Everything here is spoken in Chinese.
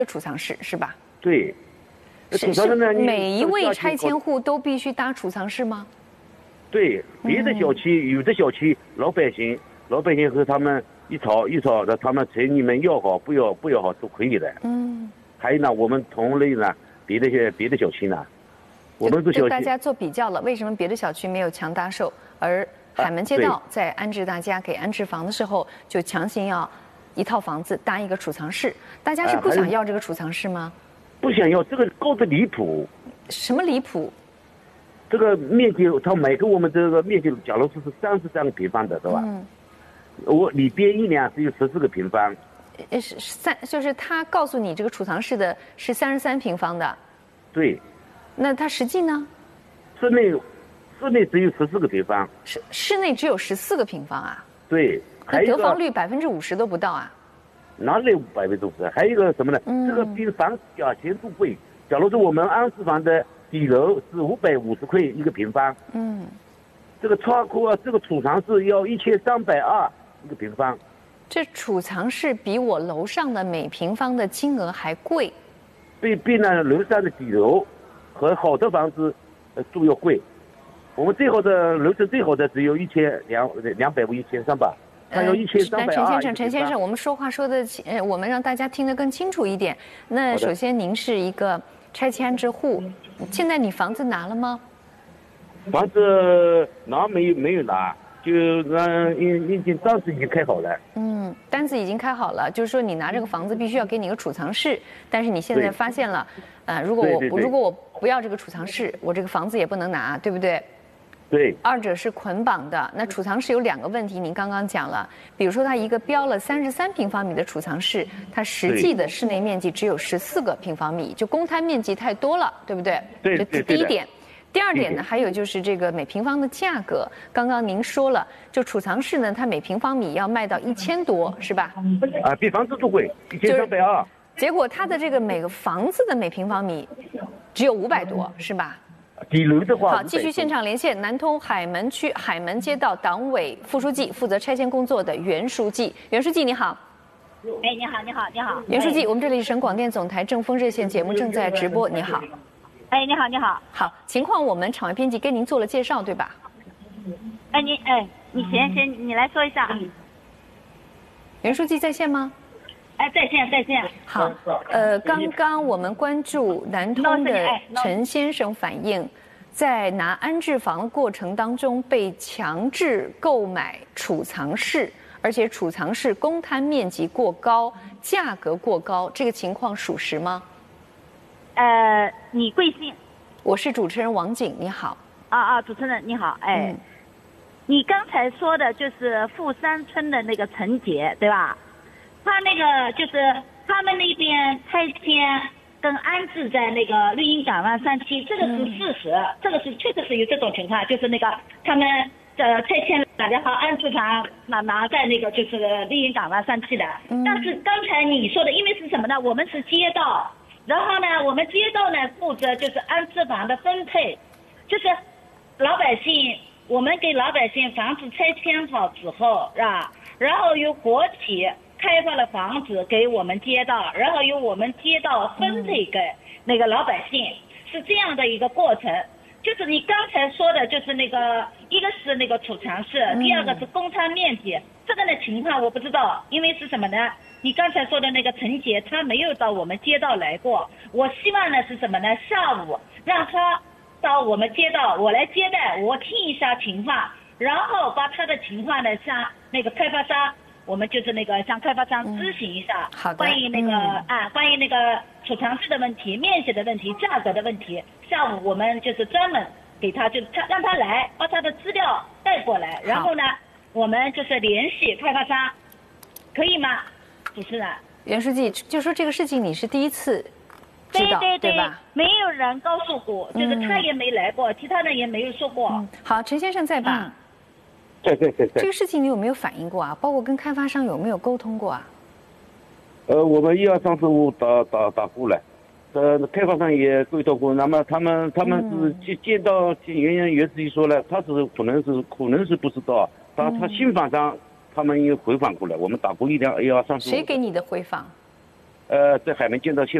储藏室是吧？ 对。 是每一位拆迁户都必须搭储藏室吗？ 对，别的小区有的小区老百姓和他们一吵，他们城里面要好不要好都可以的。还有呢，我们同类呢，别的小区呢，我们这小区大家做比较了，为什么别的小区没有强搭售，而海门街道在安置大家给安置房的时候，就强行要一套房子搭一个储藏室？大家是不想要这个储藏室吗？ 不想要，这个高的离谱。 什么离谱？ 这个面积，他买给我们这个面积，假如是33个平方的，对吧？我里边一两只有14个平方。 就是他告诉你这个储藏室的是33平方的。对。那他实际呢？ 室内只有14个平方。 室内只有14个平方啊？ 对。 那得房率50%都不到啊？ 哪里50%？还有一个什么呢？这个比房价钱都贵。假如说我们安置房的底楼是550块一个平方，这个仓库啊，这个储藏室要1320一个平方。 这储藏室比我楼上的每平方的金额还贵。 比那楼上的底楼和好的房子都要贵。我们最好的楼层最好的只有1200-1300。还有1320。 陈先生，我们说话说的，我们让大家听得更清楚一点。那首先，您是一个拆迁安置户，现在你房子拿了吗？ 房子没有拿，就已经单子已经开好了。 单子已经开好了，就是说你拿这个房子必须要给你个储藏室，但是你现在发现了，如果我不要这个储藏室，我这个房子也不能拿，对不对？ 对， 二者是捆绑的。那储藏室有2个问题，您刚刚讲了，比如说它一个标了33平方米的储藏室，它实际的室内面积只有14个平方米，就公摊面积太多了，对不对？ 对。 这第一点。第二点呢，还有就是这个每平方的价格，刚刚您说了，就储藏室呢，它每平方米要卖到1000多，是吧？ 比房子都贵，1320。 结果它的这个每个房子的每平方米只有500多，是吧？ 底楼的话， 好，继续现场连线南通海门区海门街道党委副书记，负责拆迁工作的袁书记。袁书记你好。 你好。 袁书记，我们这里是省广电总台正风热线节目正在直播，你好。 你好。 好，情况我们场外编辑跟您做了介绍，对吧？ 你先，你来说一下。 袁书记在线吗？ 在线。 好，刚刚我们关注南通的陈先生反映，在拿安置房的过程当中被强制购买储藏室，而且储藏室公摊面积过高，价格过高，这个情况属实吗？ 你贵姓？ 我是主持人王景，你好。 主持人你好，你刚才说的就是富山村的那个陈杰，对吧？他那个就是他们那边拆迁跟安置在那个绿荫港湾3期，这个是事实，这个是确实是有这种情况，就是那个他们拆迁了，然后安置房拿在那个就是绿荫港湾3期的。但是刚才你说的，因为是什么呢？我们是街道，然后呢，我们街道呢负责就是安置房的分配，就是老百姓，我们给老百姓房子拆迁好之后，是吧？然后由国企开发了房子给我们街道，然后由我们街道分配给那个老百姓，是这样的一个过程。就是你刚才说的，就是那个一个是那个储藏室，第二个是公摊面积，这个的情况我不知道，因为是什么呢？你刚才说的那个陈杰，他没有到我们街道来过。我希望呢是什么呢？下午让他到我们街道，我来接待，我听一下情况，然后把他的情况呢向那个开发商，我们就是那个向开发商咨询一下，关于那个关于那个储藏室的问题、面积的问题、价格的问题。下午我们就是专门给他，就他让他来把他的资料带过来，然后呢，我们就是联系开发商，可以吗？主持人， 袁书记，就说这个事情你是第一次知道，对吧？ 没有人告诉过，就是他也没来过，其他人也没有说过。 好，陈先生在吧？ 在。 这个事情你有没有反映过啊？包括跟开发商有没有沟通过啊？ 我们1、2、3、4、5打过了，开发商也沟通过。那么他们是见到袁书记说了，他是可能是不知道，他新房商他们也回访过来，我们打过1、2、3、4。 谁给你的回访？ 在海门建造线